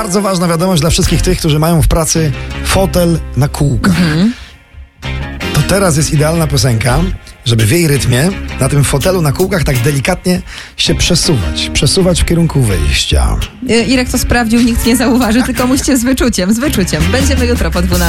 bardzo ważna wiadomość dla wszystkich tych, którzy mają w pracy fotel na kółkach. To teraz jest idealna piosenka, żeby w jej rytmie na tym fotelu na kółkach tak delikatnie się przesuwać w kierunku wyjścia. Irek to sprawdził, nikt nie zauważy, tylko musicie z wyczuciem. Będziemy jutro po 12.